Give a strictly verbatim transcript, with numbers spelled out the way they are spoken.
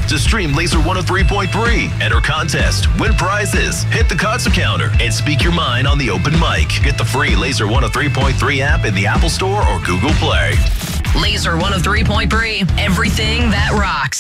to stream Laser one oh three point three. Enter contest, win prizes, hit the concert counter, and speak your mind on the open mic. Get the free Laser one oh three point three app in the Apple Store or Google Play. Laser one oh three point three, everything that rocks.